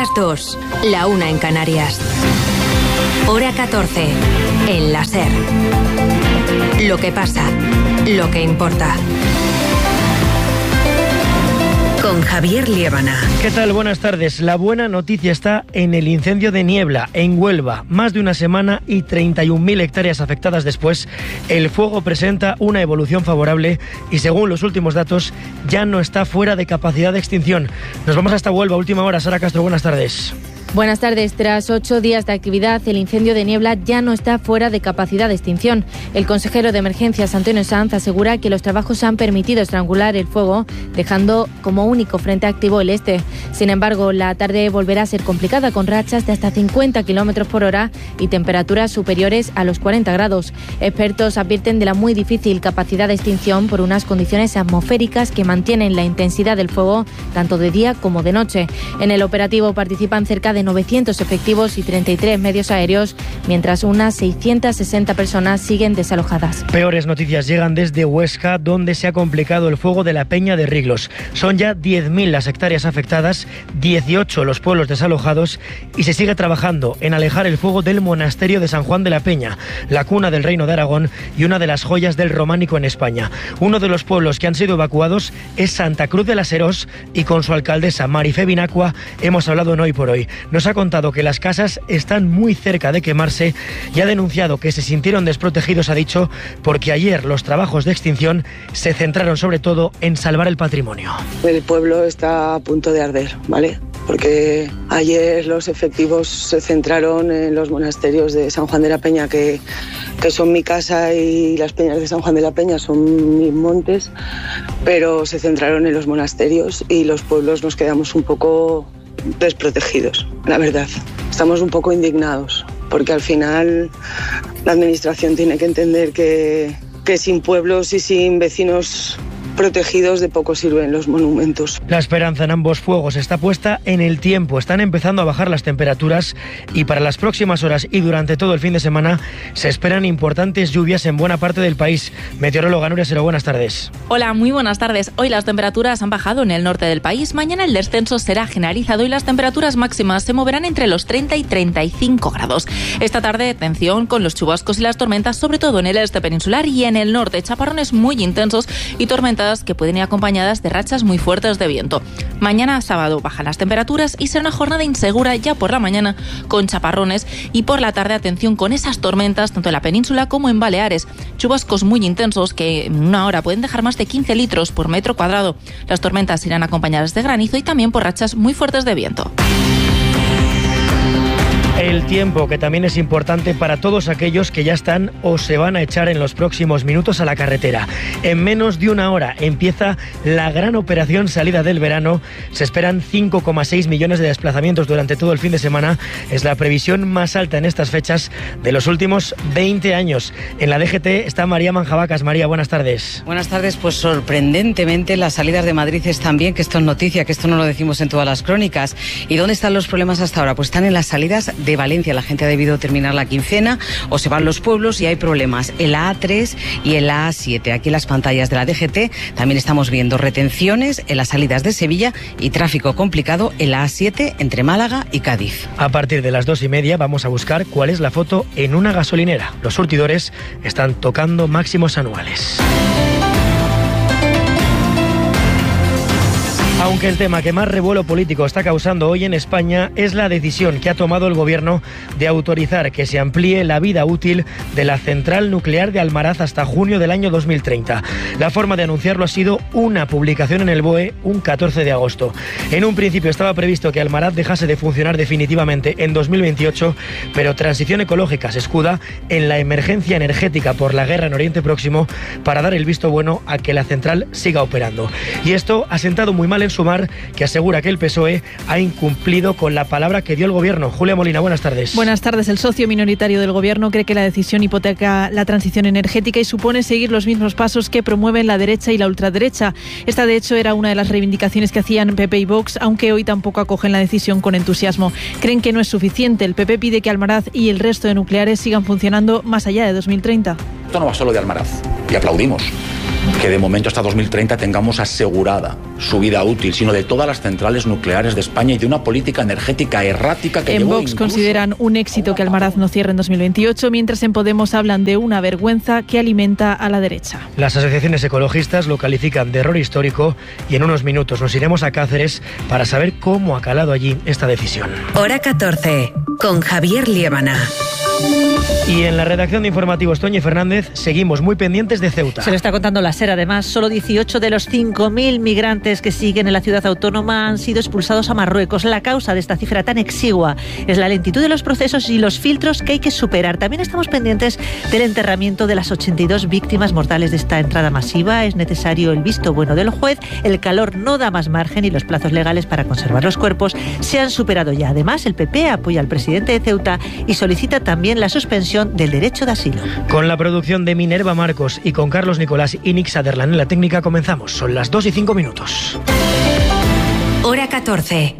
las 2, la 1 en Canarias. Hora 14, en la SER. Lo que pasa, lo que importa. Con Javier Liébana. ¿Qué tal? Buenas tardes. La buena noticia está en el incendio de Niebla, en Huelva. Más de una semana y 31.000 hectáreas afectadas después, el fuego presenta una evolución favorable y, según los últimos datos, ya no está fuera de capacidad de extinción. Nos vamos hasta Huelva, última hora. Sara Castro, buenas tardes. Buenas tardes. Tras 8 días de actividad, el incendio de Niebla ya no está fuera de capacidad de extinción. El consejero de Emergencias, Antonio Sanz, asegura que los trabajos han permitido estrangular el fuego, dejando como único frente activo el este. Sin embargo, la tarde volverá a ser complicada, con rachas de hasta 50 km por hora y temperaturas superiores a los 40 grados. Expertos advierten de la muy difícil capacidad de extinción por unas condiciones atmosféricas que mantienen la intensidad del fuego tanto de día como de noche. En el operativo participan cerca de 900 efectivos y 33 medios aéreos, mientras unas 660 personas siguen desalojadas. Peores noticias llegan desde Huesca, donde se ha complicado el fuego de la Peña de Riglos. Son ya 10.000 las hectáreas afectadas, 18 los pueblos desalojados y se sigue trabajando en alejar el fuego del monasterio de San Juan de la Peña, la cuna del Reino de Aragón y una de las joyas del románico en España. Uno de los pueblos que han sido evacuados es Santa Cruz de las Herós y con su alcaldesa Marifé Binacua hemos hablado en Hoy por Hoy. Nos ha contado que las casas están muy cerca de quemarse y ha denunciado que se sintieron desprotegidos, ha dicho, porque ayer los trabajos de extinción se centraron sobre todo en salvar el patrimonio. El pueblo está a punto de arder, ¿vale? Porque ayer los efectivos se centraron en los monasterios de San Juan de la Peña, que son mi casa, y las peñas de San Juan de la Peña son mis montes, pero se centraron en los monasterios y los pueblos nos quedamos un poco desprotegidos, la verdad. Estamos un poco indignados, porque al final la administración tiene que entender que sin pueblos y sin vecinos protegidos de poco sirven los monumentos. La esperanza en ambos fuegos está puesta en el tiempo. Están empezando a bajar las temperaturas y para las próximas horas y durante todo el fin de semana se esperan importantes lluvias en buena parte del país. Meteoróloga Nuria Sero, buenas tardes. Hola, muy buenas tardes. Hoy las temperaturas han bajado en el norte del país. Mañana el descenso será generalizado y las temperaturas máximas se moverán entre los 30 y 35 grados. Esta tarde, atención con los chubascos y las tormentas, sobre todo en el este peninsular y en el norte. Chaparrones muy intensos y tormentas que pueden ir acompañadas de rachas muy fuertes de viento. Mañana sábado bajan las temperaturas y será una jornada insegura ya por la mañana con chaparrones y por la tarde atención con esas tormentas tanto en la península como en Baleares. Chubascos muy intensos que en una hora pueden dejar más de 15 litros por metro cuadrado. Las tormentas irán acompañadas de granizo y también por rachas muy fuertes de viento. El tiempo, que también es importante para todos aquellos que ya están o se van a echar en los próximos minutos a la carretera. En menos de una hora empieza la gran operación salida del verano. Se esperan 5,6 millones de desplazamientos durante todo el fin de semana. Es la previsión más alta en estas fechas de los últimos 20 años. En la DGT está María Manjabacas. María, buenas tardes. Buenas tardes. Pues sorprendentemente las salidas de Madrid están bien, que esto es noticia, que esto no lo decimos en todas las crónicas. ¿Y dónde están los problemas hasta ahora? Pues están en las salidas de Valencia. La gente ha debido terminar la quincena o se van los pueblos y hay problemas en la A3 y en la A7. Aquí en las pantallas de la DGT también estamos viendo retenciones en las salidas de Sevilla y tráfico complicado en la A7 entre Málaga y Cádiz. A partir de las 2:30 vamos a buscar cuál es la foto en una gasolinera. Los surtidores están tocando máximos anuales. Aunque el tema que más revuelo político está causando hoy en España es la decisión que ha tomado el Gobierno de autorizar que se amplíe la vida útil de la central nuclear de Almaraz hasta junio del año 2030. La forma de anunciarlo ha sido una publicación en el BOE un 14 de agosto. En un principio estaba previsto que Almaraz dejase de funcionar definitivamente en 2028, pero Transición Ecológica se escuda en la emergencia energética por la guerra en Oriente Próximo para dar el visto bueno a que la central siga operando. Y esto ha sentado muy mal en Sumar, que asegura que el PSOE ha incumplido con la palabra que dio el Gobierno. Julia Molina, buenas tardes. Buenas tardes. El socio minoritario del Gobierno cree que la decisión hipoteca la transición energética y supone seguir los mismos pasos que promueven la derecha y la ultraderecha. Esta, de hecho, era una de las reivindicaciones que hacían PP y Vox, aunque hoy tampoco acogen la decisión con entusiasmo. Creen que no es suficiente. El PP pide que Almaraz y el resto de nucleares sigan funcionando más allá de 2030. Esto no va solo de Almaraz, y aplaudimos. que de momento hasta 2030 tengamos asegurada su vida útil, sino de todas las centrales nucleares de España y de una política energética errática que en Vox consideran un éxito que Almaraz no cierre en 2028, mientras en Podemos hablan de una vergüenza que alimenta a la derecha. Las asociaciones ecologistas lo califican de error histórico y en unos minutos nos iremos a Cáceres para saber cómo ha calado allí esta decisión. Hora 14, con Javier Liébana. Y en la redacción de Informativos, Toñi Fernández, seguimos muy pendientes de Ceuta. Se lo está contando la SER, además. Solo 18 de los 5.000 migrantes que siguen en la ciudad autónoma han sido expulsados a Marruecos. La causa de esta cifra tan exigua es la lentitud de los procesos y los filtros que hay que superar. También estamos pendientes del enterramiento de las 82 víctimas mortales de esta entrada masiva. Es necesario el visto bueno del juez. El calor no da más margen y los plazos legales para conservar los cuerpos se han superado ya. Además, el PP apoya al presidente de Ceuta y solicita también la suspensión del derecho de asilo. Con la producción de Minerva Marcos y con Carlos Nicolás y Nick Sutherland en la técnica comenzamos. Son las 2:05. Hora 14.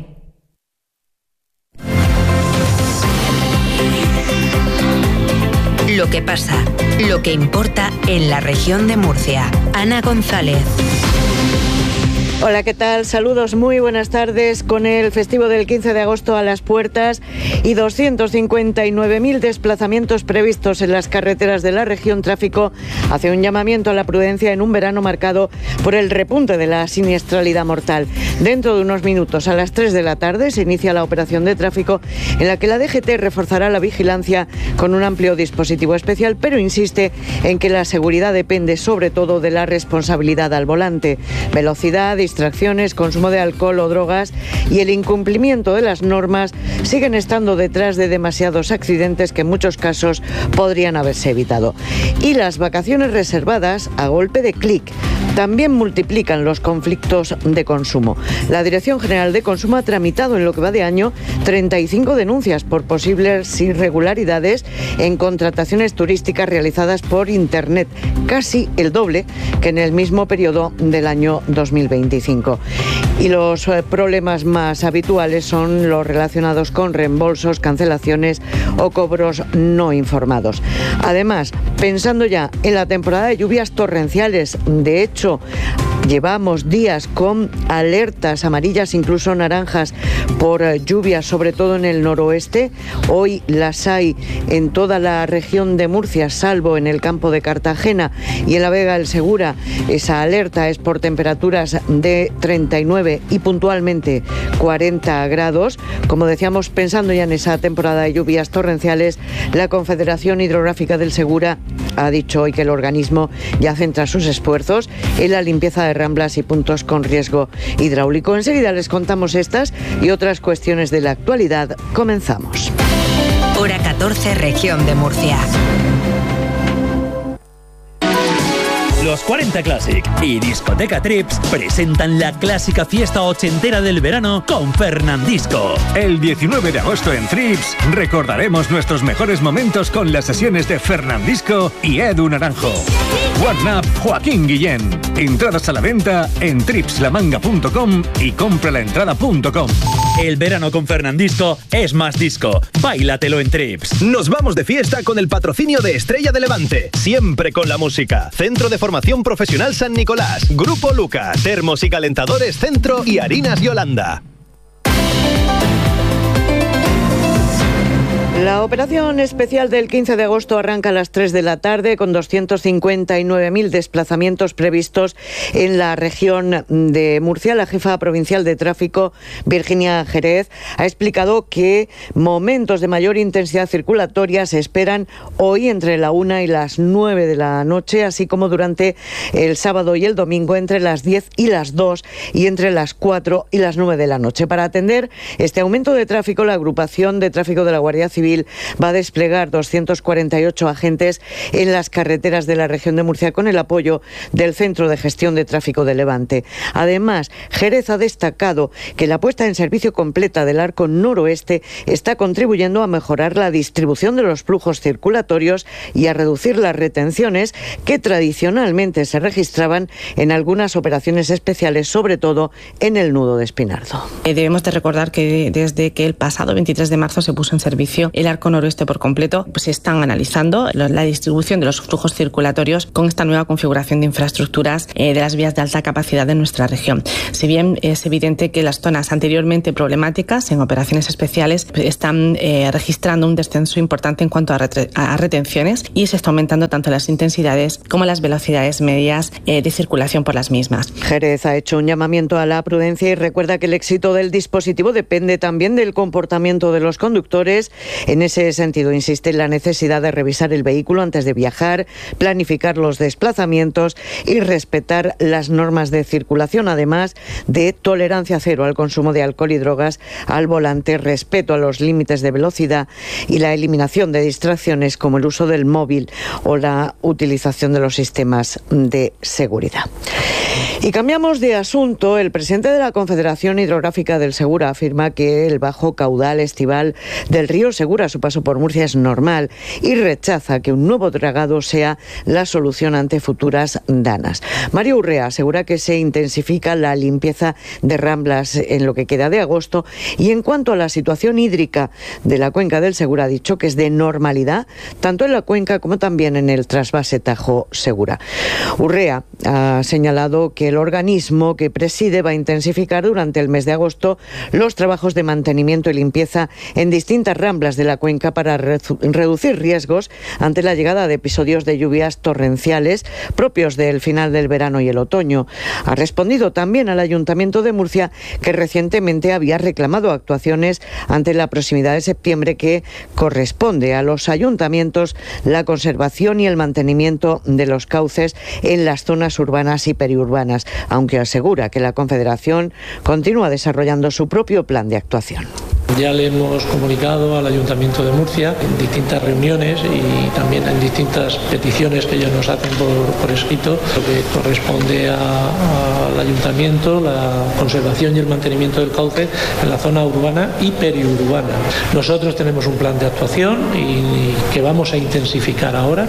Lo que pasa, lo que importa en la región de Murcia. Ana González. Hola, ¿qué tal? Saludos, muy buenas tardes. Con el festivo del 15 de agosto a las puertas y 259.000 desplazamientos previstos en las carreteras de la región, Tráfico hace un llamamiento a la prudencia en un verano marcado por el repunte de la siniestralidad mortal. Dentro de unos minutos, a las 3 de la tarde, se inicia la operación de tráfico en la que la DGT reforzará la vigilancia con un amplio dispositivo especial, pero insiste en que la seguridad depende sobre todo de la responsabilidad al volante. Velocidad, distracciones, consumo de alcohol o drogas y el incumplimiento de las normas siguen estando detrás de demasiados accidentes que en muchos casos podrían haberse evitado. Y las vacaciones reservadas a golpe de clic también multiplican los conflictos de consumo. La Dirección General de Consumo ha tramitado en lo que va de año 35 denuncias por posibles irregularidades en contrataciones turísticas realizadas por Internet, casi el doble que en el mismo periodo del año 2025. Y los problemas más habituales son los relacionados con reembolsos, cancelaciones o cobros no informados. Además, pensando ya en la temporada de lluvias torrenciales, de hecho, llevamos días con alertas amarillas, incluso naranjas, por lluvias, sobre todo en el noroeste. Hoy las hay en toda la región de Murcia, salvo en el campo de Cartagena y en la Vega del Segura. Esa alerta es por temperaturas de 39 y puntualmente 40 grados. Como decíamos, pensando ya en esa temporada de lluvias torrenciales, la Confederación Hidrográfica del Segura ha dicho hoy que el organismo ya centra sus esfuerzos en la limpieza de ramblas y puntos con riesgo hidráulico. Enseguida les contamos estas y otras cuestiones de la actualidad. Comenzamos. Hora 14, región de Murcia. Los 40 Classic y Discoteca Trips presentan la clásica fiesta ochentera del verano con Fernandisco. El 19 de agosto en Trips recordaremos nuestros mejores momentos con las sesiones de Fernandisco y Edu Naranjo. One Up Joaquín Guillén. Entradas a la venta en tripslamanga.com y compralaentrada.com. El verano con Fernandisco es más disco. Báilatelo en Trips. Nos vamos de fiesta con el patrocinio de Estrella de Levante. Siempre con la música. Centro de Formación Profesional San Nicolás. Grupo Luca. Termos y calentadores Centro y Harinas Yolanda. La operación especial del 15 de agosto arranca a las 3 de la tarde con 259.000 desplazamientos previstos en la región de Murcia. La jefa provincial de tráfico, Virginia Jerez, ha explicado que momentos de mayor intensidad circulatoria se esperan hoy entre la 1 y las 9 de la noche, así como durante el sábado y el domingo entre las 10 y las 2 y entre las 4 y las 9 de la noche. Para atender este aumento de tráfico, la agrupación de tráfico de la Guardia Civil va a desplegar 248 agentes en las carreteras de la región de Murcia con el apoyo del Centro de Gestión de Tráfico de Levante. Además, Jerez ha destacado que la puesta en servicio completa del arco noroeste está contribuyendo a mejorar la distribución de los flujos circulatorios y a reducir las retenciones que tradicionalmente se registraban en algunas operaciones especiales, sobre todo en el nudo de Espinardo. Debemos de recordar que desde que el pasado 23 de marzo se puso en servicio el arco noroeste por completo, pues se están analizando la distribución de los flujos circulatorios con esta nueva configuración de infraestructuras de las vías de alta capacidad de nuestra región. Si bien es evidente que las zonas anteriormente problemáticas en operaciones especiales están registrando un descenso importante en cuanto a retenciones, y se está aumentando tanto las intensidades como las velocidades medias de circulación por las mismas. Jerez ha hecho un llamamiento a la prudencia y recuerda que el éxito del dispositivo depende también del comportamiento de los conductores. En ese sentido, insiste en la necesidad de revisar el vehículo antes de viajar, planificar los desplazamientos y respetar las normas de circulación, además de tolerancia cero al consumo de alcohol y drogas al volante, respeto a los límites de velocidad y la eliminación de distracciones como el uso del móvil o la utilización de los sistemas de seguridad. Y cambiamos de asunto. El presidente de la Confederación Hidrográfica del Segura afirma que el bajo caudal estival del río Segura a su paso por Murcia es normal y rechaza que un nuevo dragado sea la solución ante futuras danas. Mario Urrea asegura que se intensifica la limpieza de ramblas en lo que queda de agosto, y en cuanto a la situación hídrica de la cuenca del Segura ha dicho que es de normalidad tanto en la cuenca como también en el trasvase Tajo Segura. Urrea ha señalado que el organismo que preside va a intensificar durante el mes de agosto los trabajos de mantenimiento y limpieza en distintas ramblas de la cuenca para reducir riesgos ante la llegada de episodios de lluvias torrenciales propios del final del verano y el otoño. Ha respondido también al Ayuntamiento de Murcia, que recientemente había reclamado actuaciones ante la proximidad de septiembre, que corresponde a los ayuntamientos la conservación y el mantenimiento de los cauces en las zonas urbanas y periurbanas, aunque asegura que la Confederación continúa desarrollando su propio plan de actuación. Ya le hemos comunicado al Ayuntamiento de Murcia en distintas reuniones y también en distintas peticiones que ellos nos hacen por escrito, lo que corresponde al Ayuntamiento, la conservación y el mantenimiento del cauce en la zona urbana y periurbana. Nosotros tenemos un plan de actuación y que vamos a intensificar ahora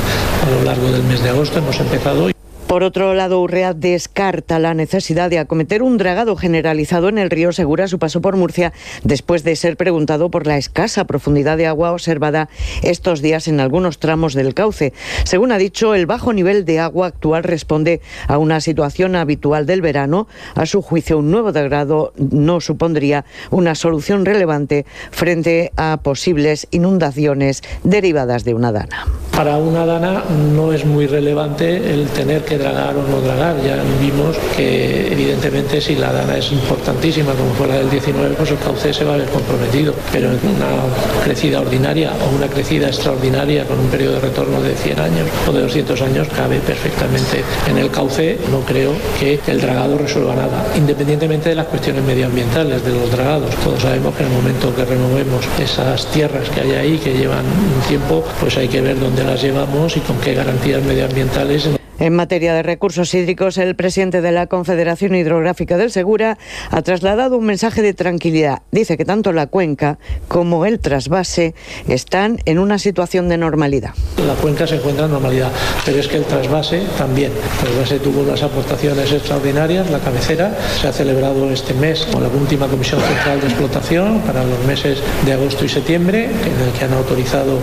a lo largo del mes de agosto. Hemos empezado hoy. Por otro lado, Urrea descarta la necesidad de acometer un dragado generalizado en el río Segura a su paso por Murcia, después de ser preguntado por la escasa profundidad de agua observada estos días en algunos tramos del cauce. Según ha dicho, el bajo nivel de agua actual responde a una situación habitual del verano. A su juicio, un nuevo dragado no supondría una solución relevante frente a posibles inundaciones derivadas de una dana. Para una dana no es muy relevante el tener que dragar o no dragar. Ya vimos que evidentemente si la dana es importantísima, como fue la del 19, pues el cauce se va a ver comprometido. Pero en una crecida ordinaria o una crecida extraordinaria con un periodo de retorno de 100 años o de 200 años cabe perfectamente en el cauce. No creo que el dragado resuelva nada, independientemente de las cuestiones medioambientales de los dragados. Todos sabemos que en el momento que removemos esas tierras que hay ahí, que llevan un tiempo, pues hay que ver dónde las llevamos y con qué garantías medioambientales. En materia de recursos hídricos, el presidente de la Confederación Hidrográfica del Segura ha trasladado un mensaje de tranquilidad. Dice que tanto la cuenca como el trasvase están en una situación de normalidad. La cuenca se encuentra en normalidad, pero es que el trasvase también. El trasvase tuvo unas aportaciones extraordinarias. La cabecera se ha celebrado este mes con la última Comisión Central de Explotación para los meses de agosto y septiembre, en el que han autorizado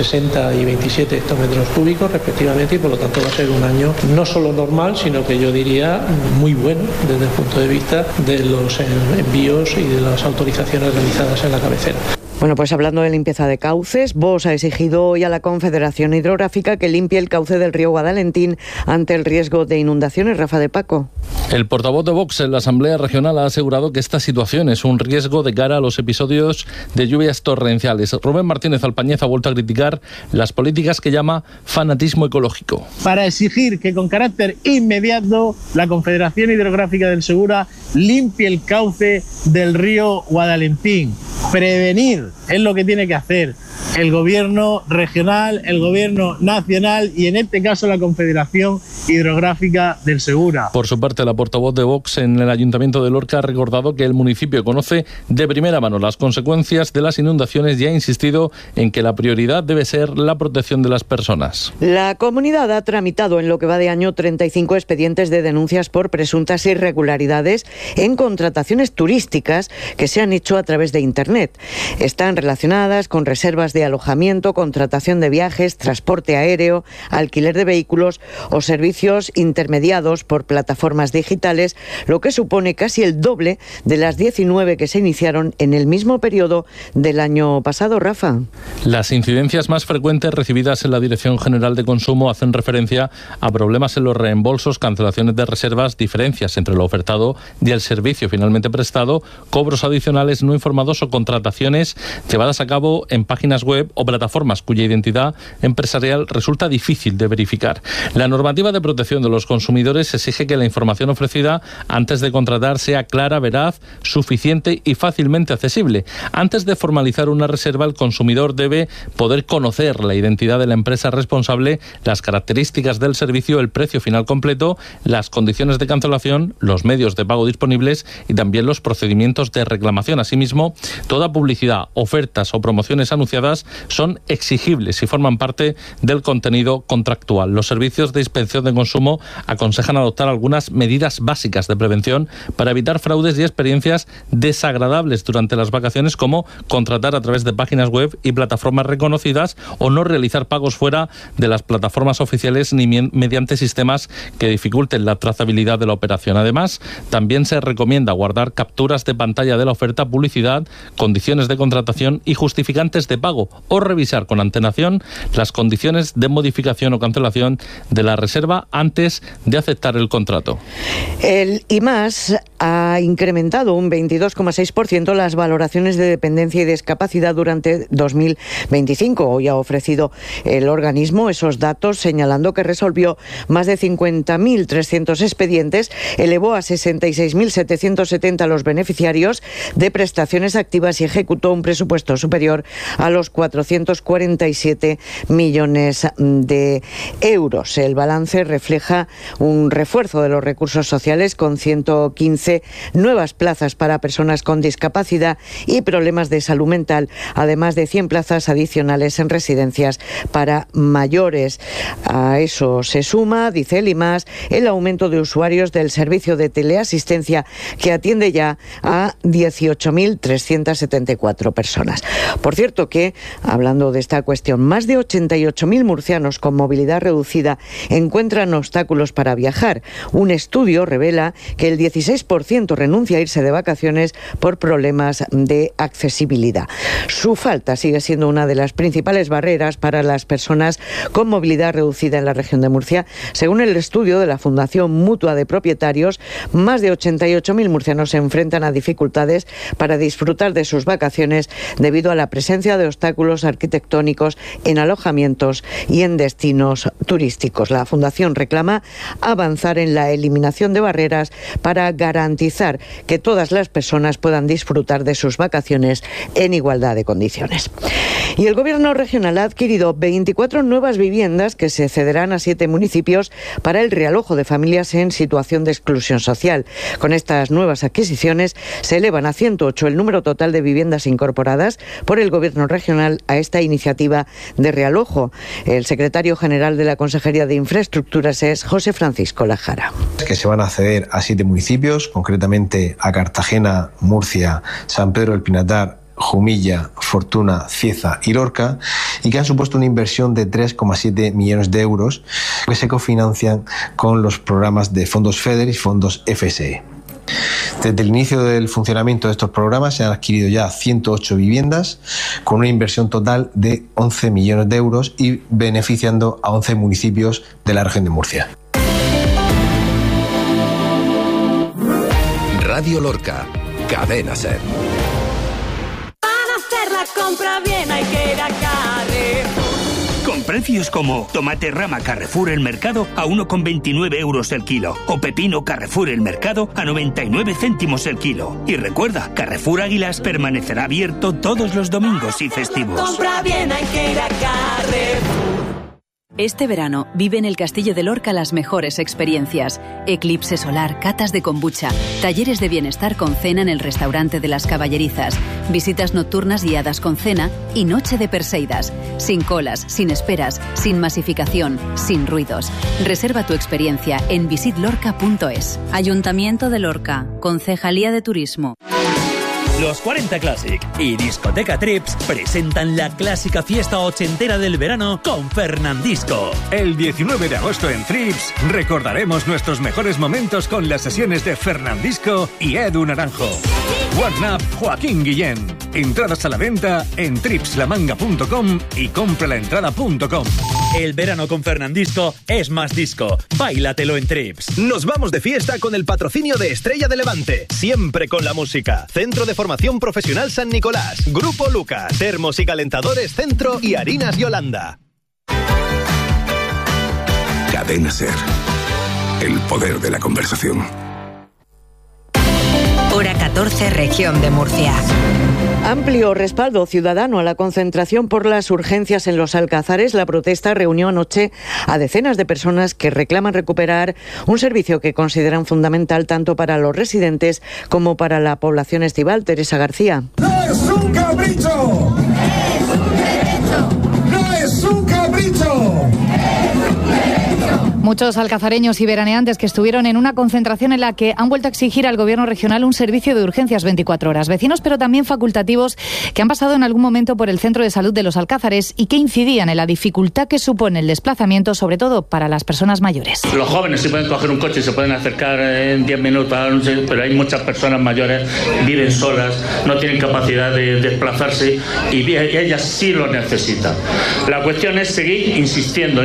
60 y 27 hectómetros cúbicos respectivamente, y por lo tanto va a ser un año no solo normal, sino que yo diría muy bueno desde el punto de vista de los envíos y de las autorizaciones realizadas en la cabecera. Bueno, pues hablando de limpieza de cauces, Vox ha exigido hoy a la Confederación Hidrográfica que limpie el cauce del río Guadalentín ante el riesgo de inundaciones. Rafa de Paco. El portavoz de Vox en la Asamblea Regional ha asegurado que esta situación es un riesgo de cara a los episodios de lluvias torrenciales. Rubén Martínez Alpañez ha vuelto a criticar las políticas que llama fanatismo ecológico. Para exigir que con carácter inmediato la Confederación Hidrográfica del Segura limpie el cauce del río Guadalentín. Prevenir es lo que tiene que hacer. el gobierno regional, el gobierno nacional y en este caso la Confederación Hidrográfica del Segura. Por su parte, la portavoz de Vox en el Ayuntamiento de Lorca ha recordado que el municipio conoce de primera mano las consecuencias de las inundaciones y ha insistido en que la prioridad debe ser la protección de las personas. La comunidad ha tramitado en lo que va de año 35 expedientes de denuncias por presuntas irregularidades en contrataciones turísticas que se han hecho a través de Internet. Están relacionadas con reservas de alojamiento, contratación de viajes, transporte aéreo, alquiler de vehículos o servicios intermediados por plataformas digitales, lo que supone casi el doble de las 19 que se iniciaron en el mismo periodo del año pasado, Rafa. Las incidencias más frecuentes recibidas en la Dirección General de Consumo hacen referencia a problemas en los reembolsos, cancelaciones de reservas, diferencias entre lo ofertado y el servicio finalmente prestado, cobros adicionales no informados o contrataciones llevadas a cabo en páginas web o plataformas cuya identidad empresarial resulta difícil de verificar. La normativa de protección de los consumidores exige que la información ofrecida antes de contratar sea clara, veraz, suficiente y fácilmente accesible. Antes de formalizar una reserva, el consumidor debe poder conocer la identidad de la empresa responsable, las características del servicio, el precio final completo, las condiciones de cancelación, los medios de pago disponibles y también los procedimientos de reclamación. Asimismo, toda publicidad, ofertas o promociones anunciadas son exigibles y forman parte del contenido contractual. Los servicios de inspección de consumo aconsejan adoptar algunas medidas básicas de prevención para evitar fraudes y experiencias desagradables durante las vacaciones, como contratar a través de páginas web y plataformas reconocidas o no realizar pagos fuera de las plataformas oficiales ni mediante sistemas que dificulten la trazabilidad de la operación. Además, también se recomienda guardar capturas de pantalla de la oferta, publicidad, condiciones de contratación y justificantes de pago o revisar con antelación las condiciones de modificación o cancelación de la reserva antes de aceptar el contrato. El IMAS ha incrementado un 22,6% las valoraciones de dependencia y discapacidad durante 2025. Hoy ha ofrecido el organismo esos datos, señalando que resolvió más de 50.300 expedientes, elevó a 66.770 los beneficiarios de prestaciones activas y ejecutó un presupuesto superior a los 447 millones de euros. El balance refleja un refuerzo de los recursos sociales con 115 nuevas plazas para personas con discapacidad y problemas de salud mental, además de 100 plazas adicionales en residencias para mayores. A eso se suma, dice el IMAS, el aumento de usuarios del servicio de teleasistencia que atiende ya a 18.374 personas. Por cierto que, hablando de esta cuestión, más de 88.000 murcianos con movilidad reducida encuentran obstáculos para viajar. Un estudio revela que el 16% renuncia a irse de vacaciones por problemas de accesibilidad. Su falta sigue siendo una de las principales barreras para las personas con movilidad reducida en la región de Murcia. Según el estudio de la Fundación Mutua de Propietarios, más de 88.000 murcianos se enfrentan a dificultades para disfrutar de sus vacaciones debido a la presencia de obstáculos arquitectónicos en alojamientos y en destinos turísticos. La Fundación reclama avanzar en la eliminación de barreras para garantizar que todas las personas puedan disfrutar de sus vacaciones en igualdad de condiciones. Y el Gobierno regional ha adquirido 24 nuevas viviendas que se cederán a 7 municipios para el realojo de familias en situación de exclusión social. Con estas nuevas adquisiciones se elevan a 108 el número total de viviendas incorporadas por el Gobierno regional a esta iniciativa de realojo. El secretario general de la Consejería de Infraestructuras es José Francisco Lajara. Que se van a ceder a 7 municipios, concretamente a Cartagena, Murcia, San Pedro del Pinatar, Jumilla, Fortuna, Cieza y Lorca, y que han supuesto una inversión de 3,7 millones de euros que se cofinancian con los programas de fondos FEDER y fondos FSE. Desde el inicio del funcionamiento de estos programas se han adquirido ya 108 viviendas con una inversión total de 11 millones de euros y beneficiando a 11 municipios de la región de Murcia. Radio Lorca, Cadena SER. Para hacer la compra bien hay que ir a Carrefour. Con precios como tomate rama Carrefour El Mercado a 1,29 euros el kilo o pepino Carrefour El Mercado a 99 céntimos el kilo. Y recuerda, Carrefour Águilas permanecerá abierto todos los domingos y festivos. Compra bien, hay que ir a Carrefour. Este verano vive en el Castillo de Lorca las mejores experiencias. Eclipse solar, catas de kombucha, talleres de bienestar con cena en el restaurante de las Caballerizas, visitas nocturnas guiadas con cena y noche de Perseidas. Sin colas, sin esperas, sin masificación, sin ruidos. Reserva tu experiencia en visitlorca.es. Ayuntamiento de Lorca, Concejalía de Turismo. Los 40 Classic y Discoteca Trips presentan la clásica fiesta ochentera del verano con Fernandisco. El 19 de agosto en Trips recordaremos nuestros mejores momentos con las sesiones de Fernandisco y Edu Naranjo. One Up Joaquín Guillén. Entradas a la venta en tripslamanga.com y compralaentrada.com. El verano con Fernandisco es más disco. Báilatelo en Trips. Nos vamos de fiesta con el patrocinio de Estrella de Levante. Siempre con la música. Centro de Formación Profesional San Nicolás. Grupo Lucas. Termos y calentadores Centro y Harinas Yolanda. Cadena SER. El poder de la conversación. Hora 14, región de Murcia. Amplio respaldo ciudadano a la concentración por las urgencias en los Alcázares. La protesta reunió anoche a decenas de personas que reclaman recuperar un servicio que consideran fundamental tanto para los residentes como para la población estival. Teresa García. ¡No es un capricho! ¡Es un derecho! ¡No es un capricho! Muchos alcazareños y veraneantes que estuvieron en una concentración en la que han vuelto a exigir al gobierno regional un servicio de urgencias 24 horas. Vecinos, pero también facultativos, que han pasado en algún momento por el centro de salud de los Alcázares y que incidían en la dificultad que supone el desplazamiento, sobre todo para las personas mayores. Los jóvenes sí pueden coger un coche y se pueden acercar en 10 minutos, pero hay muchas personas mayores, viven solas, no tienen capacidad de desplazarse y ellas sí lo necesitan. La cuestión es seguir insistiendo.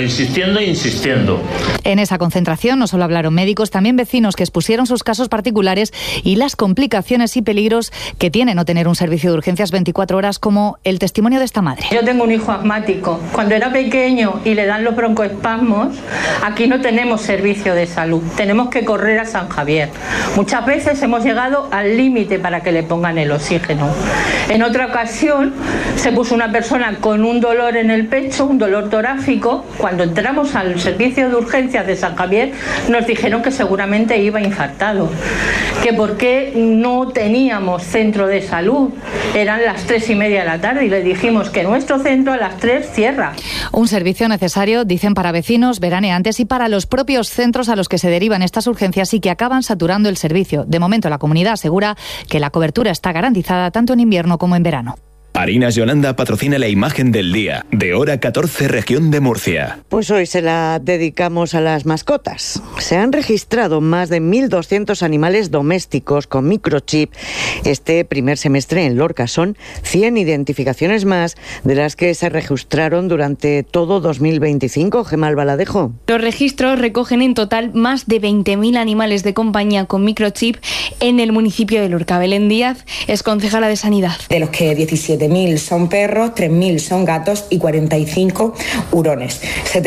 En esa concentración no solo hablaron médicos, también vecinos que expusieron sus casos particulares y las complicaciones y peligros que tiene no tener un servicio de urgencias 24 horas, como el testimonio de esta madre. Yo tengo un hijo asmático. Cuando era pequeño y le dan los broncoespasmos, aquí no tenemos servicio de salud. Tenemos que correr a San Javier. Muchas veces hemos llegado al límite para que le pongan el oxígeno. En otra ocasión se puso una persona con un dolor en el pecho, un dolor torácico. Cuando entramos al servicio de urgencias de San Javier nos dijeron que seguramente iba infartado, que por qué no teníamos centro de salud. Eran las 3:30 de la tarde y le dijimos que nuestro centro a las 3 cierra. Un servicio necesario, dicen, para vecinos, veraneantes y para los propios centros a los que se derivan estas urgencias y que acaban saturando el servicio. De momento la comunidad asegura que la cobertura está garantizada tanto en invierno como en verano. Harinas Yolanda patrocina la imagen del día de Hora 14, región de Murcia. Pues hoy se la dedicamos a las mascotas. Se han registrado más de 1.200 animales domésticos con microchip este primer semestre en Lorca. Son 100 identificaciones más de las que se registraron durante todo 2025. Gemma Albaladejo. Los registros recogen en total más de 20.000 animales de compañía con microchip en el municipio de Lorca. Belén Díaz es concejala de Sanidad. De los que 17.000 son perros, 3.000 son gatos y 45 hurones.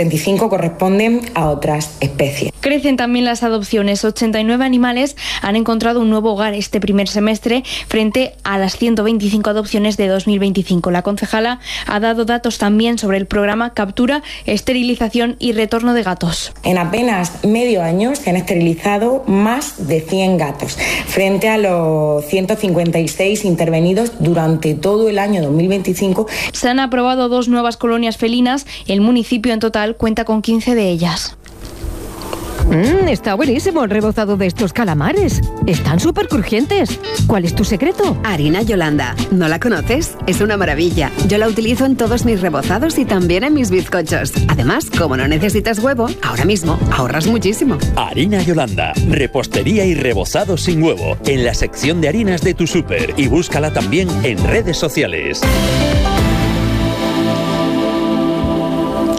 75 corresponden a otras especies. Crecen también las adopciones. 89 animales han encontrado un nuevo hogar este primer semestre frente a las 125 adopciones de 2025. La concejala ha dado datos también sobre el programa Captura, Esterilización y Retorno de Gatos. En apenas medio año se han esterilizado más de 100 gatos, frente a los 156 intervenidos durante todo el año 2025. Se han aprobado 2 nuevas colonias felinas. El municipio en total cuenta con 15 de ellas. Está buenísimo el rebozado de estos calamares. Están súper crujientes. ¿Cuál es tu secreto? Harina Yolanda. ¿No la conoces? Es una maravilla. Yo la utilizo en todos mis rebozados y también en mis bizcochos. Además, como no necesitas huevo, ahora mismo ahorras muchísimo. Harina Yolanda. Repostería y rebozado sin huevo. En la sección de harinas de tu súper. Y búscala también en redes sociales.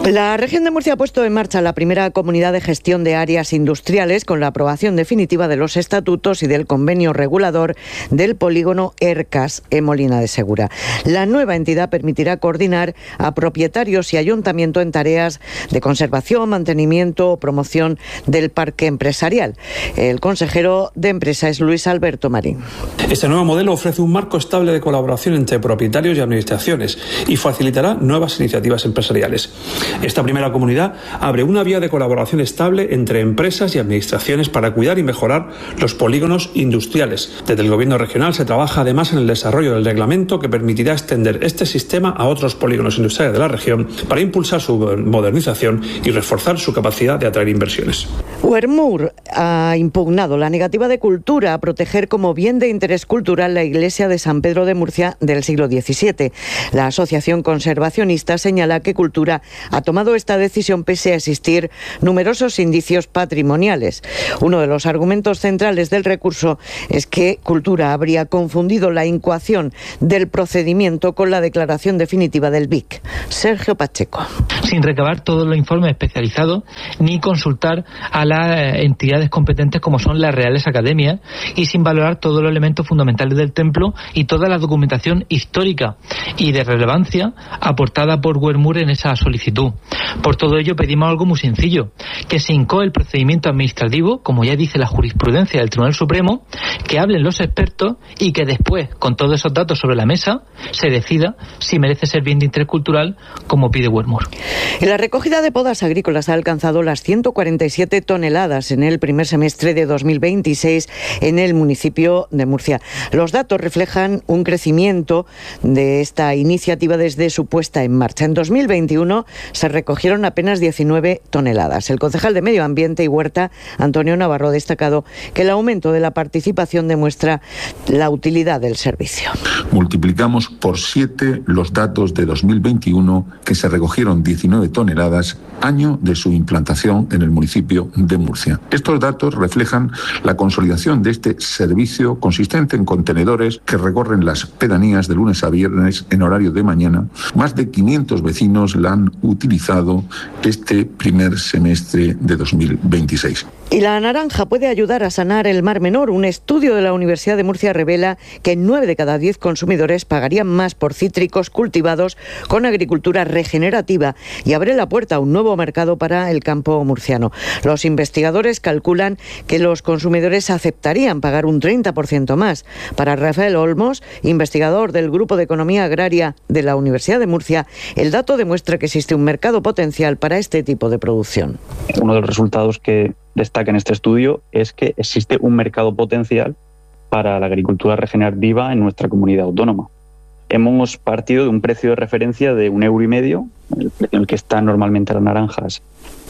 La región de Murcia ha puesto en marcha la primera comunidad de gestión de áreas industriales con la aprobación definitiva de los estatutos y del convenio regulador del polígono Ercas en Molina de Segura. La nueva entidad permitirá coordinar a propietarios y ayuntamiento en tareas de conservación, mantenimiento o promoción del parque empresarial. El consejero de Empresa es Luis Alberto Marín. Este nuevo modelo ofrece un marco estable de colaboración entre propietarios y administraciones y facilitará nuevas iniciativas empresariales. Esta primera comunidad abre una vía de colaboración estable entre empresas y administraciones para cuidar y mejorar los polígonos industriales. Desde el Gobierno regional se trabaja además en el desarrollo del reglamento que permitirá extender este sistema a otros polígonos industriales de la región para impulsar su modernización y reforzar su capacidad de atraer inversiones. Huermur ha impugnado la negativa de Cultura a proteger como bien de interés cultural la iglesia de San Pedro de Murcia del siglo XVII. La asociación conservacionista señala que Cultura ha tomado esta decisión pese a existir numerosos indicios patrimoniales. Uno de los argumentos centrales del recurso es que Cultura habría confundido la incoación del procedimiento con la declaración definitiva del BIC. Sergio Pacheco. Sin recabar todos los informes especializados ni consultar a las entidades competentes como son las Reales Academias y sin valorar todos los elementos fundamentales del templo y toda la documentación histórica y de relevancia aportada por Huermur en esa solicitud. Por todo ello pedimos algo muy sencillo, que se incoe el procedimiento administrativo, como ya dice la jurisprudencia del Tribunal Supremo, que hablen los expertos y que después, con todos esos datos sobre la mesa, se decida si merece ser bien de interés cultural, como pide Huermur. La recogida de podas agrícolas ha alcanzado las 147 toneladas en el primer semestre de 2026 en el municipio de Murcia. Los datos reflejan un crecimiento de esta iniciativa desde su puesta en marcha. En 2021 se recogieron apenas 19 toneladas. El concejal de Medio Ambiente y Huerta, Antonio Navarro, ha destacado que el aumento de la participación demuestra la utilidad del servicio. Multiplicamos por 7 los datos de 2021, que se recogieron 19 toneladas, año de su implantación en el municipio de Murcia. Estos datos reflejan la consolidación de este servicio consistente en contenedores que recorren las pedanías de lunes a viernes en horario de mañana. Más de 500 vecinos la han utilizado este primer semestre de 2026. Y la naranja puede ayudar a sanar el Mar Menor. Un estudio de la Universidad de Murcia revela que 9 de cada 10 consumidores pagarían más por cítricos cultivados con agricultura regenerativa y abre la puerta a un nuevo mercado para el campo murciano. Los investigadores calculan que los consumidores aceptarían pagar un 30% más. Para Rafael Olmos, investigador del Grupo de Economía Agraria de la Universidad de Murcia, el dato demuestra que existe un mercado potencial para este tipo de producción. Uno de los resultados que destaca en este estudio es que existe un mercado potencial para la agricultura regenerativa en nuestra comunidad autónoma. Hemos partido de un precio de referencia de 1,5 €, el precio en el que están normalmente las naranjas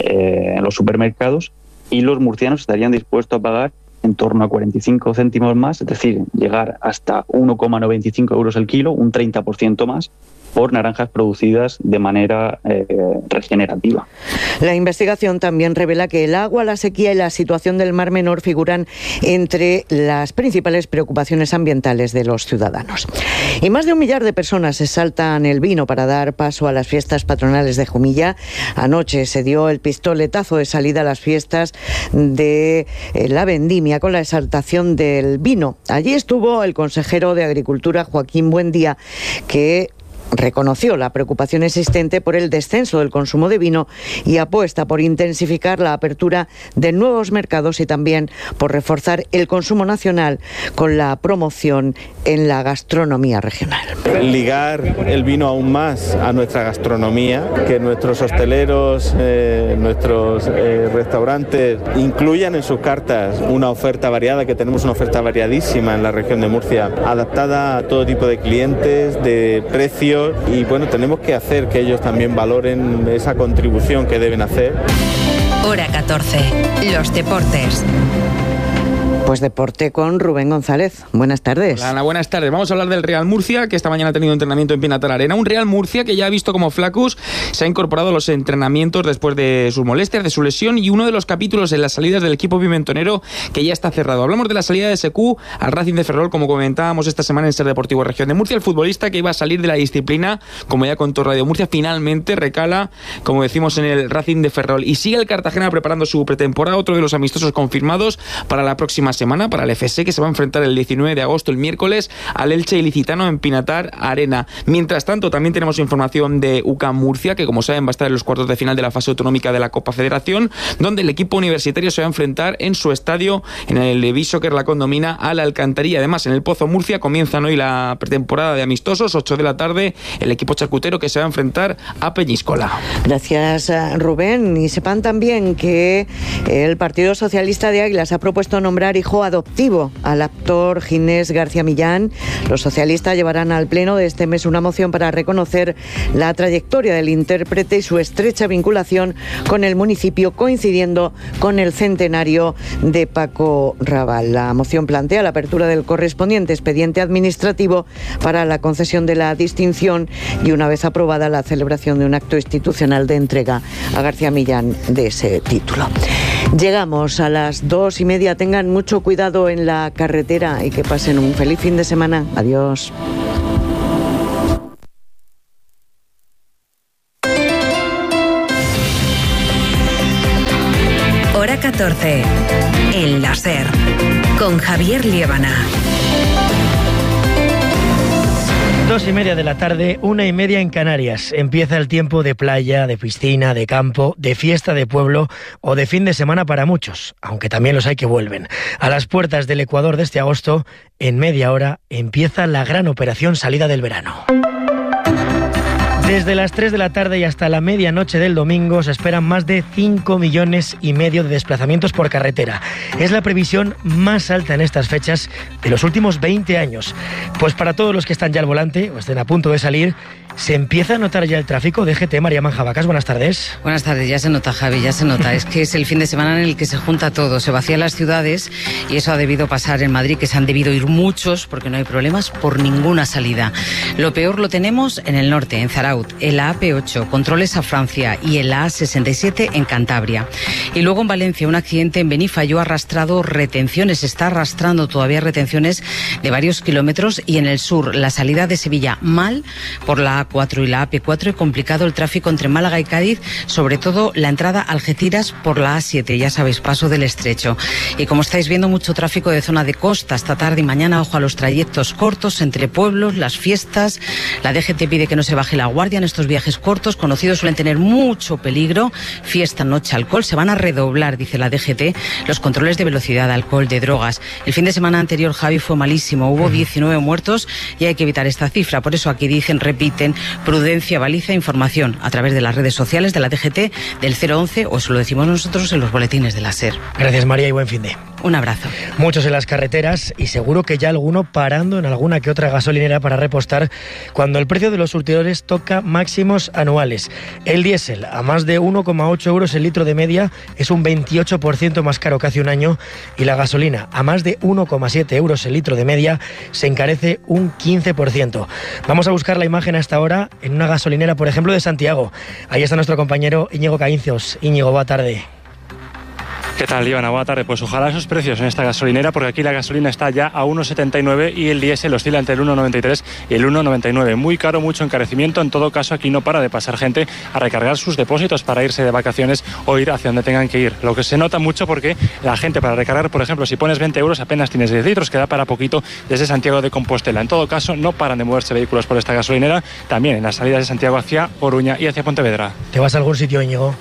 en los supermercados, y los murcianos estarían dispuestos a pagar en torno a 45 céntimos más, es decir, llegar hasta 1,95 € el kilo, un 30% más, por naranjas producidas de manera regenerativa. La investigación también revela que el agua, la sequía y la situación del Mar Menor figuran entre las principales preocupaciones ambientales de los ciudadanos. Y más de 1 millar de personas se saltan el vino para dar paso a las fiestas patronales de Jumilla. Anoche se dio el pistoletazo de salida a las fiestas de la vendimia con la exaltación del vino. Allí estuvo el consejero de Agricultura, Joaquín Buendía, que reconoció la preocupación existente por el descenso del consumo de vino y apuesta por intensificar la apertura de nuevos mercados y también por reforzar el consumo nacional con la promoción en la gastronomía regional. Ligar el vino aún más a nuestra gastronomía, que nuestros hosteleros, nuestros restaurantes incluyan en sus cartas una oferta variada, que tenemos una oferta variadísima en la región de Murcia, adaptada a todo tipo de clientes, de precios. Y bueno, tenemos que hacer que ellos también valoren esa contribución que deben hacer. Hora 14. Los deportes. Pues deporte con Rubén González. Buenas tardes. Hola, Ana, buenas tardes. Vamos a hablar del Real Murcia, que esta mañana ha tenido entrenamiento en Pinatar Arena. Un Real Murcia que ya ha visto como Flaccus se ha incorporado a los entrenamientos después de sus molestias, de su lesión, y uno de los capítulos en las salidas del equipo pimentonero que ya está cerrado. Hablamos de la salida de SQ al Racing de Ferrol, como comentábamos esta semana en Ser Deportivo Región de Murcia. El futbolista que iba a salir de la disciplina, como ya contó Radio Murcia, finalmente recala, como decimos, en el Racing de Ferrol. Y sigue el Cartagena preparando su pretemporada, otro de los amistosos confirmados para la próxima semana, para el FC, que se va a enfrentar el 19 de agosto, el miércoles, al Elche Ilicitano en Pinatar Arena. Mientras tanto, también tenemos información de UCAM Murcia, que como saben va a estar en los cuartos de final de la fase autonómica de la Copa Federación, donde el equipo universitario se va a enfrentar en su estadio, en el Bishoker La Condomina, a la Alcantarilla. Además, en el Pozo Murcia comienzan hoy la pretemporada de amistosos, 8 de la tarde, el equipo charcutero que se va a enfrentar a Peñíscola. Gracias, Rubén. Y sepan también que el Partido Socialista de Águilas ha propuesto nombrar hijo adoptivo al actor Ginés García Millán. Los socialistas llevarán al pleno de este mes una moción para reconocer la trayectoria del intérprete y su estrecha vinculación con el municipio, coincidiendo con el centenario de Paco Raval. La moción plantea la apertura del correspondiente expediente administrativo para la concesión de la distinción y, una vez aprobada, la celebración de un acto institucional de entrega a García Millán de ese título. Llegamos a las 2:30. Tengan mucho cuidado en la carretera y que pasen un feliz fin de semana. Adiós. Hora 14. En la SER. Con Javier Liébana. 2:30 de la tarde, 1:30 en Canarias. Empieza el tiempo de playa, de piscina, de campo, de fiesta de pueblo o de fin de semana para muchos, aunque también los hay que vuelven. A las puertas del Ecuador de este agosto, en media hora, empieza la gran operación salida del verano. Desde las 3 de la tarde y hasta la medianoche del domingo se esperan más de 5,5 millones de desplazamientos por carretera. Es la previsión más alta en estas fechas de los últimos 20 años. Pues para todos los que están ya al volante o estén a punto de salir, ¿se empieza a notar ya el tráfico? DGT, María Manjabacas, buenas tardes. Buenas tardes, ya se nota, Javi, ya se nota. Es que es el fin de semana en el que se junta todo, se vacían las ciudades y eso ha debido pasar en Madrid, que se han debido ir muchos porque no hay problemas por ninguna salida. Lo peor lo tenemos en el norte, en Zaraut, en la AP8, controles a Francia, y en la A67 en Cantabria. Y luego en Valencia, un accidente en Benifayó ha arrastrado retenciones, está arrastrando todavía retenciones de varios kilómetros, y en el sur, la salida de Sevilla mal por la A4 y la AP4 y complicado el tráfico entre Málaga y Cádiz, sobre todo la entrada a Algeciras por la A7, ya sabéis, paso del Estrecho. Y como estáis viendo, mucho tráfico de zona de costa esta tarde y mañana. Ojo a los trayectos cortos entre pueblos, las fiestas. La DGT pide que no se baje la guardia en estos viajes cortos, conocidos, suelen tener mucho peligro. Fiesta, noche, alcohol, se van a redoblar, dice la DGT, los controles de velocidad, alcohol, de drogas. El fin de semana anterior, Javi, fue malísimo, hubo 19 muertos y hay que evitar esta cifra. Por eso aquí dicen, repiten, prudencia, baliza, información a través de las redes sociales de la DGT, del 011, o eso lo decimos nosotros en los boletines de la SER. Gracias, María, y buen fin de. Un abrazo. Muchos en las carreteras y seguro que ya alguno parando en alguna que otra gasolinera para repostar cuando el precio de los surtidores toca máximos anuales. El diésel a más de 1,8 euros el litro de media es un 28% más caro que hace un año, y la gasolina a más de 1,7 euros el litro de media se encarece un 15%. Vamos a buscar la imagen hasta ahora en una gasolinera, por ejemplo, de Santiago. Ahí está nuestro compañero Íñigo Caíncios. Íñigo, buena tarde. ¿Qué tal, Ivana? Buena tarde. Pues ojalá esos precios en esta gasolinera, porque aquí la gasolina está ya a 1,79 y el diésel oscila entre el 1,93 y el 1,99. Muy caro, mucho encarecimiento. En todo caso, aquí no para de pasar gente a recargar sus depósitos para irse de vacaciones o ir hacia donde tengan que ir. Lo que se nota mucho porque la gente para recargar, por ejemplo, si pones 20 euros apenas tienes 10 litros, que da para poquito desde Santiago de Compostela. En todo caso, no paran de moverse vehículos por esta gasolinera, también en las salidas de Santiago hacia Oruña y hacia Pontevedra. ¿Te vas a algún sitio, Íñigo?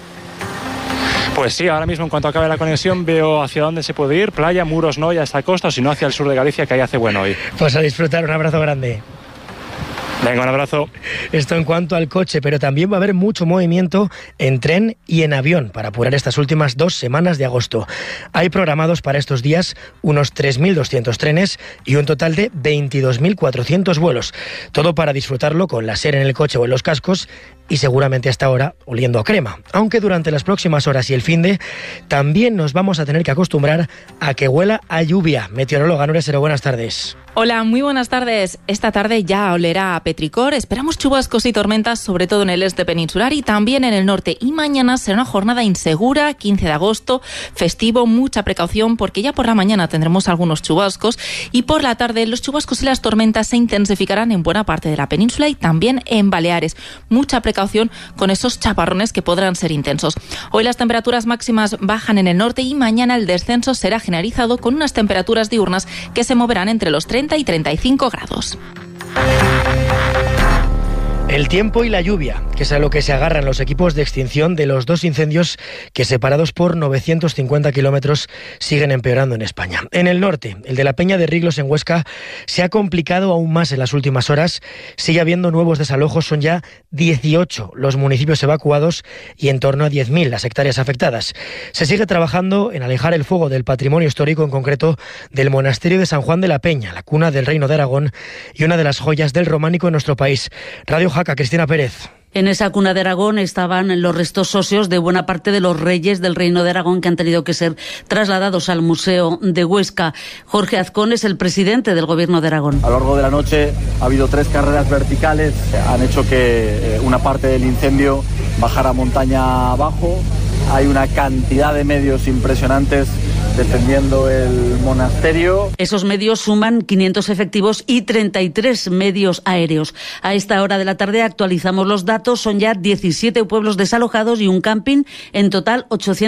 Pues sí, ahora mismo en cuanto acabe la conexión veo hacia dónde se puede ir. Playa, Muros no, ya hasta costa, o si no hacia el sur de Galicia, que ahí hace bueno hoy. Pues a disfrutar, un abrazo grande. Venga, un abrazo. Esto en cuanto al coche, pero también va a haber mucho movimiento en tren y en avión para apurar estas últimas 2 semanas de agosto. Hay programados para estos días unos 3.200 trenes y un total de 22.400 vuelos. Todo para disfrutarlo con la SER en el coche o en los cascos y seguramente hasta ahora oliendo a crema. Aunque durante las próximas horas y el finde también nos vamos a tener que acostumbrar a que huela a lluvia. Meteoróloga Nuria Sero, buenas tardes. Hola, muy buenas tardes. Esta tarde ya olerá a petricor. Esperamos chubascos y tormentas, sobre todo en el este peninsular y también en el norte. Y mañana será una jornada insegura, 15 de agosto, festivo, mucha precaución porque ya por la mañana tendremos algunos chubascos y por la tarde los chubascos y las tormentas se intensificarán en buena parte de la península y también en Baleares. Mucha precaución con esos chaparrones que podrán ser intensos. Hoy las temperaturas máximas bajan en el norte y mañana el descenso será generalizado con unas temperaturas diurnas que se moverán entre los 30 y 35 grados. El tiempo y la lluvia, que es a lo que se agarran los equipos de extinción de los 2 incendios que, separados por 950 kilómetros, siguen empeorando en España. En el norte, el de la Peña de Riglos en Huesca se ha complicado aún más en las últimas horas. Sigue habiendo nuevos desalojos, son ya 18 los municipios evacuados y en torno a 10.000 las hectáreas afectadas. Se sigue trabajando en alejar el fuego del patrimonio histórico, en concreto del monasterio de San Juan de la Peña, la cuna del Reino de Aragón y una de las joyas del románico en nuestro país. Radio Jaca, Cristina Pérez. En esa cuna de Aragón estaban los restos óseos de buena parte de los reyes del Reino de Aragón que han tenido que ser trasladados al Museo de Huesca. Jorge Azcón es el presidente del Gobierno de Aragón. A lo largo de la noche ha habido 3 carreras verticales, han hecho que una parte del incendio bajara montaña abajo. Hay una cantidad de medios impresionantes defendiendo el monasterio. Esos medios suman 500 efectivos y 33 medios aéreos. A esta hora de la tarde actualizamos los datos. Son ya 17 pueblos desalojados y un camping. En total,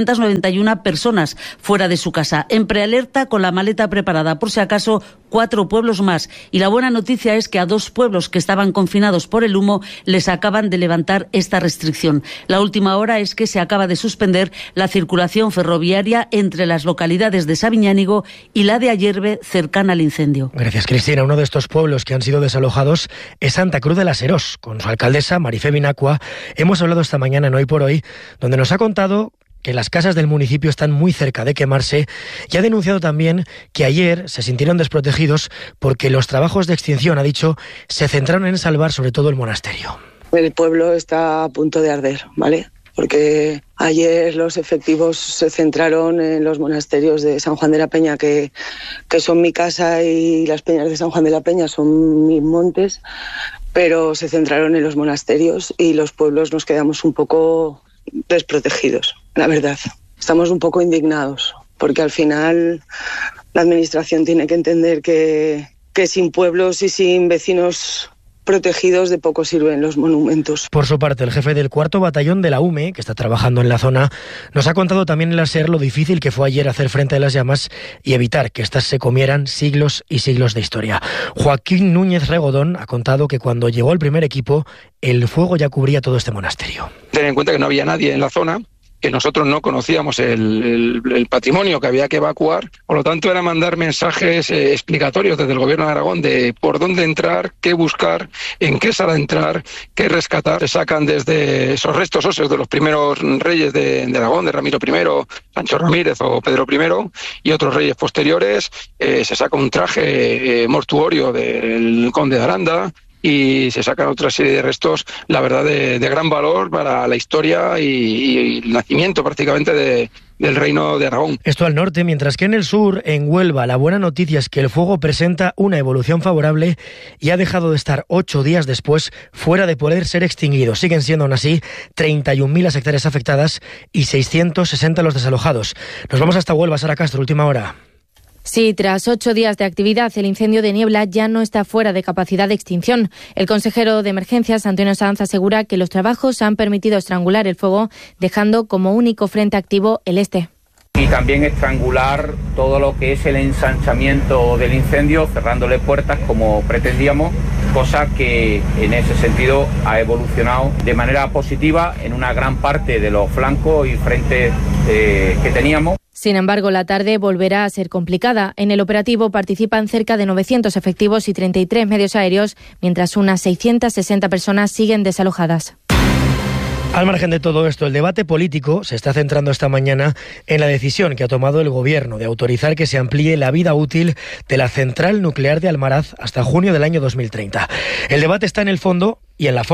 891 personas fuera de su casa. En prealerta, con la maleta preparada por si acaso, 4 pueblos más. Y la buena noticia es que a 2 pueblos que estaban confinados por el humo les acaban de levantar esta restricción. La última hora es que se acaba de suspender la circulación ferroviaria entre las localidades de Sabiñánigo y la de Ayerbe, cercana al incendio. Gracias, Cristina. Uno de estos pueblos que han sido desalojados es Santa Cruz de la Serós. Con su alcaldesa, Marifé Binacua, hemos hablado esta mañana en Hoy por Hoy, donde nos ha contado que las casas del municipio están muy cerca de quemarse y ha denunciado también que ayer se sintieron desprotegidos porque los trabajos de extinción, ha dicho, se centraron en salvar sobre todo el monasterio. El pueblo está a punto de arder, ¿vale? Porque ayer los efectivos se centraron en los monasterios de San Juan de la Peña, que son mi casa, y las peñas de San Juan de la Peña son mis montes, pero se centraron en los monasterios y los pueblos nos quedamos un poco desprotegidos, la verdad. Estamos un poco indignados, porque al final la administración tiene que entender que sin pueblos y sin vecinos protegidos de poco sirven los monumentos. Por su parte, el jefe del 4º Batallón de la UME, que está trabajando en la zona, nos ha contado también en la SER lo difícil que fue ayer hacer frente a las llamas y evitar que éstas se comieran siglos y siglos de historia. Joaquín Núñez Regodón ha contado que cuando llegó el primer equipo, el fuego ya cubría todo este monasterio. Ten en cuenta que no había nadie en la zona, que nosotros no conocíamos el patrimonio que había que evacuar, por lo tanto era mandar mensajes explicatorios desde el Gobierno de Aragón de por dónde entrar, qué buscar, en qué sala entrar, qué rescatar. Se sacan desde esos restos óseos de los primeros reyes de Aragón, de Ramiro I, Sancho Ramírez o Pedro I y otros reyes posteriores, se saca un traje mortuorio del conde de Aranda, y se sacan otra serie de restos, la verdad, de gran valor para la historia y el nacimiento prácticamente del Reino de Aragón. Esto al norte, mientras que en el sur, en Huelva, la buena noticia es que el fuego presenta una evolución favorable y ha dejado de estar 8 días después fuera de poder ser extinguido. Siguen siendo aún así 31.000 las hectáreas afectadas y 660 los desalojados. Nos vamos hasta Huelva, Sara Castro, última hora. Sí, tras 8 días de actividad, el incendio de Niebla ya no está fuera de capacidad de extinción. El consejero de Emergencias, Antonio Sanz, asegura que los trabajos han permitido estrangular el fuego, dejando como único frente activo el este. Y también estrangular todo lo que es el ensanchamiento del incendio, cerrándole puertas como pretendíamos, cosa que en ese sentido ha evolucionado de manera positiva en una gran parte de los flancos y frentes que teníamos. Sin embargo, la tarde volverá a ser complicada. En el operativo participan cerca de 900 efectivos y 33 medios aéreos, mientras unas 660 personas siguen desalojadas. Al margen de todo esto, el debate político se está centrando esta mañana en la decisión que ha tomado el Gobierno de autorizar que se amplíe la vida útil de la central nuclear de Almaraz hasta junio del año 2030. El debate está en el fondo y en la forma,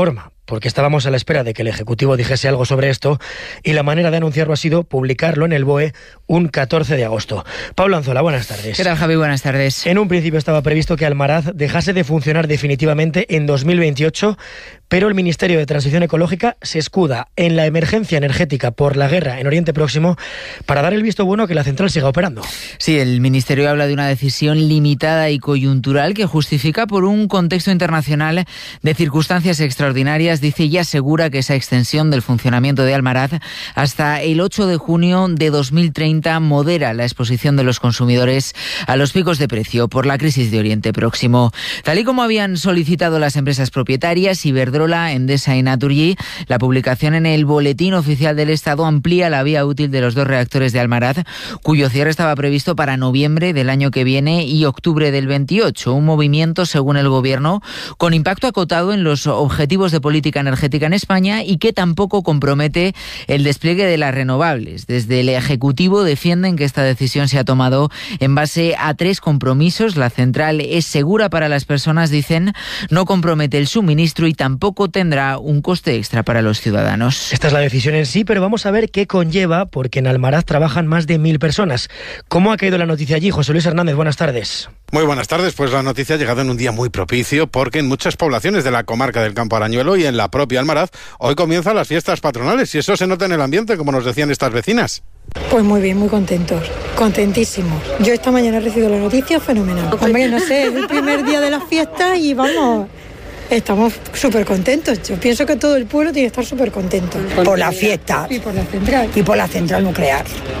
porque estábamos a la espera de que el Ejecutivo dijese algo sobre esto, y la manera de anunciarlo ha sido publicarlo en el BOE un 14 de agosto. Pablo Anzola, buenas tardes. ¿Qué tal, Javi? Buenas tardes. En un principio estaba previsto que Almaraz dejase de funcionar definitivamente en 2028, pero el Ministerio de Transición Ecológica se escuda en la emergencia energética por la guerra en Oriente Próximo para dar el visto bueno a que la central siga operando. Sí, el Ministerio habla de una decisión limitada y coyuntural que justifica por un contexto internacional de circunstancias extraordinarias, dice, y asegura que esa extensión del funcionamiento de Almaraz hasta el 8 de junio de 2030 modera la exposición de los consumidores a los picos de precio por la crisis de Oriente Próximo. Tal y como habían solicitado las empresas propietarias, Iberdrola, Endesa y Naturgy, la publicación en el Boletín Oficial del Estado amplía la vía útil de los 2 reactores de Almaraz, cuyo cierre estaba previsto para noviembre del año que viene y octubre del 28. Un movimiento, según el Gobierno, con impacto acotado en los objetivos de política energética en España y que tampoco compromete el despliegue de las renovables. Desde el Ejecutivo defienden que esta decisión se ha tomado en base a 3 compromisos. La central es segura para las personas, dicen, no compromete el suministro y tampoco tendrá un coste extra para los ciudadanos. Esta es la decisión en sí, pero vamos a ver qué conlleva, porque en Almaraz trabajan más de 1.000 personas. ¿Cómo ha caído la noticia allí? José Luis Hernández, buenas tardes. Muy buenas tardes, pues la noticia ha llegado en un día muy propicio porque en muchas poblaciones de la comarca del Campo Arañuelo y en la propia Almaraz hoy comienzan las fiestas patronales y eso se nota en el ambiente, como nos decían estas vecinas. Pues muy bien, muy contentos, contentísimos. Yo esta mañana he recibido la noticia fenomenal. Hombre, no sé, es el primer día de las fiestas y vamos, estamos súper contentos. Yo pienso que todo el pueblo tiene que estar súper contento. Por la fiesta. Y por la central. Y por la central nuclear.